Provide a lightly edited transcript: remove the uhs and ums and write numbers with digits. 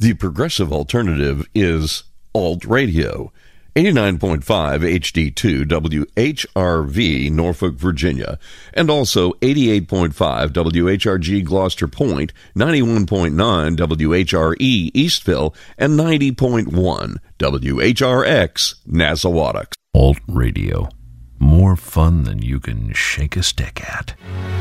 The progressive alternative is Alt Radio. 89.5 HD2 WHRV, Norfolk, Virginia, and also 88.5 WHRG Gloucester Point, 91.9 WHRE Eastville, and 90.1 WHRX Nassawadox. Alt Radio. More fun than you can shake a stick at.